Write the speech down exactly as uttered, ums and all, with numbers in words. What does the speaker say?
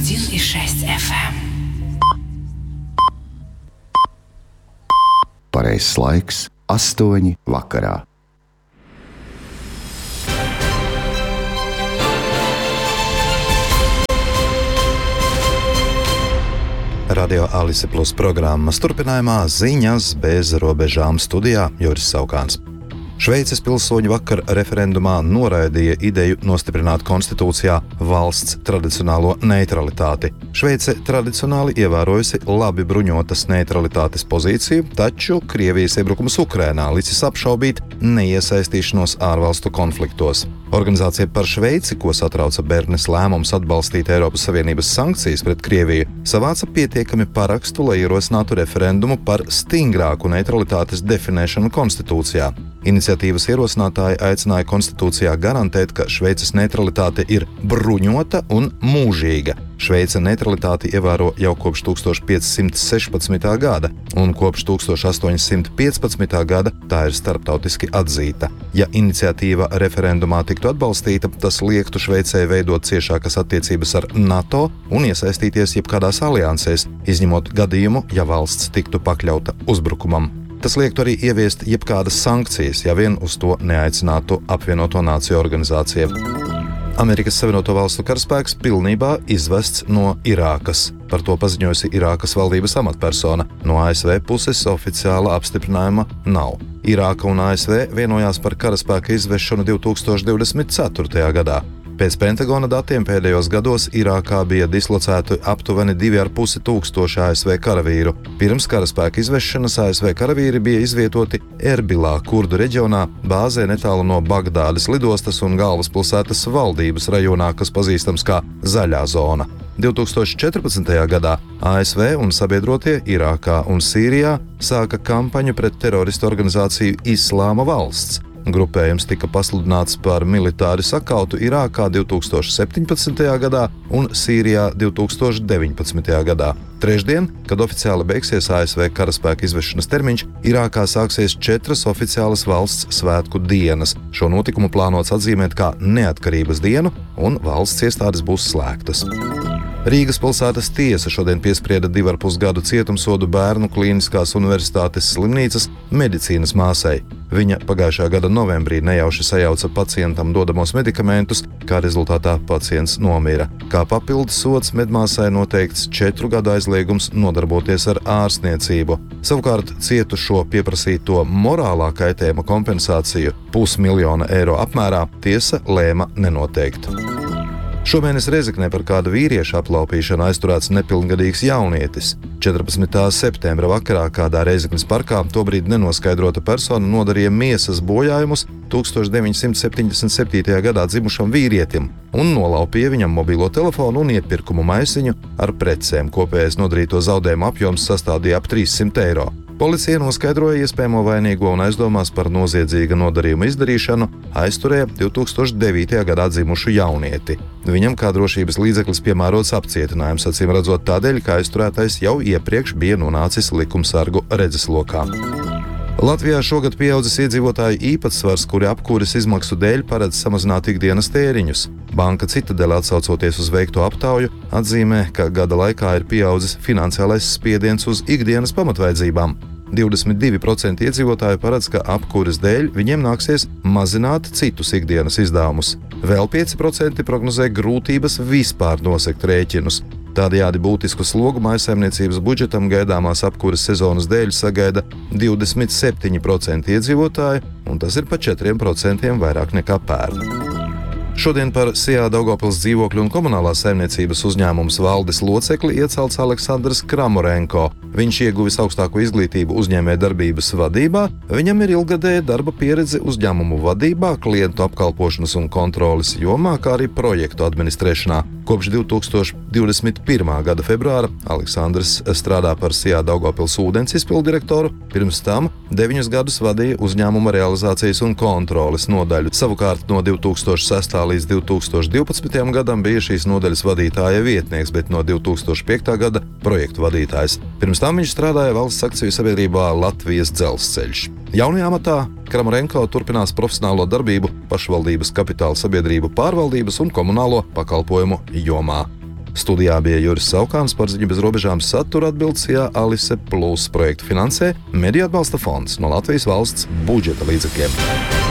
один и шесть эф эм. Pareizais laiks - astoņi vakarā. Radio Alise Plus programmas turpinājumā ziņas bez robežām studijā Juris Saukāns. Šveices pilsoņi vakar referendumā noraidīja ideju nostiprināt konstitūcijā valsts tradicionālo neutralitāti. Šveice tradicionāli ievērojusi labi bruņotas neutralitātes pozīciju, taču Krievijas iebrukums Ukrainā licis apšaubīt neiesaistīšanos ārvalstu konfliktos. Organizācija par Šveici, ko satrauca Bernes lēmums atbalstīt Eiropas Savienības sankcijas pret Krieviju, savāca pietiekami parakstu, lai ierosinātu referendumu par stingrāku neutralitātes definēšanu konstitūcijā. Iniciatīvas ierosinātāji aicināja konstitūcijā garantēt, ka Šveices neutralitāte ir bruņota un mūžīga. Šveice neutralitāti ievēro jau kopš tūkstoš piecsimt sešpadsmitā gada, un kopš tūkstoš astoņsimt piecpadsmitā gada tā ir starptautiski atzīta. Ja iniciatīva referendumā tiktu atbalstīta, tas liektu Šveicei veidot ciešākas attiecības ar NATO un iesaistīties jebkādās aliansēs, izņemot gadījumu, ja valsts tiktu pakļauta uzbrukumam. Tas liektu arī ieviest jebkādas sankcijas, ja vien uz to neaicinātu apvienoto nāciju organizācija. Amerikas Savienoto Valstu karaspēks pilnībā izvests no Irākas. Par to paziņojusi Irākas valdības amatpersona. No A S V puses oficiāla apstiprinājuma nav. Irāka un A S V vienojās par karaspēka izvešanu divi tūkstoši divdesmit ceturtajā gadā. Pēc Pentagona datiem pēdējos gados Irākā bija dislocēti aptuveni divi ar pusi tūkstoši A S V karavīru. Pirms karaspēka izvešanas A S V karavīri bija izvietoti Erbilā, Kurdu reģionā, bāzē netālu no Bagdādas lidostas un galvaspilsētas valdības rajonā, kas pazīstams kā Zaļā zona. divi tūkstoši četrpadsmitajā gadā A S V un sabiedrotie Irākā un Sīrijā sāka kampaņu pret teroristu organizāciju Islāma valsts. Grupējums tika pasludināts par militāri sakautu Irākā divi tūkstoši septiņpadsmitajā gadā un Sīrijā divi tūkstoši deviņpadsmitajā gadā. Trešdien, kad oficiāli beigsies A S V karaspēka izvešanas termiņš, Irākā sāksies četras oficiālas valsts svētku dienas. Šo notikumu plānots atzīmēt kā neatkarības dienu, un valsts iestādes būs slēgtas. Rīgas pilsētas tiesa šodien piesprieda divu ar pus gadu cietumsodu Bērnu Klīniskās universitātes slimnīcas medicīnas māsai. Viņa pagājušā gada novembrī nejauši sajauca pacientam dodamos medikamentus, kā rezultātā pacients nomira. Kā papildus sods medmāsai noteikts četru gadu aizliegums nodarboties ar ārstniecību. Savukārt cietušo pieprasīto morālā kaitējuma kompensāciju pusmiljona eiro apmērā tiesa lēma nenoteikt. Šomēnes Rēzeknē par kādu vīriešu aplaupīšanu aizturēts nepilngadīgs jaunietis. četrpadsmitā septembra vakarā kādā Rēzeknes parkā tobrīd nenoskaidrota persona nodarīja miesas bojājumus tūkstoš deviņsimt septiņdesmit septītajā gadā dzimušam vīrietim un nolaupīja viņam mobilo telefonu un iepirkumu maisiņu ar precēm. Kopējais nodarīto zaudējumu apjoms sastādīja ap trīssimt eiro. Policija noskaidroja iespējamo vainīgo un aizdomās par noziedzīga nodarījuma izdarīšanu aizturēja divi tūkstoši devītajā gadā dzimušu jaunieti. Viņam kā drošības līdzeklis piemērots apcietinājums, acīm redzot tādēļ, ka aizturētais jau iepriekš bija nonācis likumsargu redzeslokā. Latvijā šogad pieaudzis iedzīvotāju īpatsvars, kuri apkūres izmaksu dēļ paredz samazināt ikdienas tēriņus. Banka Citadele, atsaucoties uz veikto aptauju, atzīmē, ka gada laikā ir pieaudzis finansiālais spiediens uz ikdienas pamatvajadzībām. divdesmit divi procenti iedzīvotāju paredz, ka apkūres dēļ viņiem nāksies mazināt citus ikdienas izdevumus. Vēl pieci procenti prognozē grūtības vispār nosekt rēķinus. Tādējādi būtisku slogu mājsaimniecības budžetam gaidāmās apkūres sezonas dēļ sagaida divdesmit septiņi procenti iedzīvotāju, un tas ir pa četriem procentiem vairāk nekā pērn. Šodien par S I A Daugavpils dzīvokļu un komunālās saimniecības uzņēmums valdes locekli iecelts Aleksandrs Kramorenko. Viņš ieguvis augstāko izglītību uzņēmējdarbības vadībā, viņam ir ilgadēja darba pieredze uzņēmumu vadībā, klientu apkalpošanas un kontroles jomā, kā arī projektu administrēšanā. Kopš divi tūkstoši divdesmit pirmā gada februāra Aleksandrs strādā par S I A Daugavpils ūdens izpilddirektoru, pirms tam deviņus gadus vadīja uzņēmuma realizācijas un kontroles nodaļu. Savukārt no divi tūkstoši sestā līdz divi tūkstoši divpadsmitajam gadam bija šīs nodaļas vadītāja vietnieks, bet no divi tūkstoši piektā gada projektu vadītājs. Pirms tam viņš strādāja valsts akciju sabiedrībā Latvijas dzelzceļš. Jaunajā amatā Kramorenko turpinās profesionālo darbību pašvaldības kapitāla sabiedrību pārvaldības un komunālo pakalpojumu jomā. Studijā bija Juris Saukāns, par ziņu bez robežām satura atbildsījā Alise Plus projektu finansē Mediju atbalsta fonds no Latvijas valsts budžeta līdzekļiem.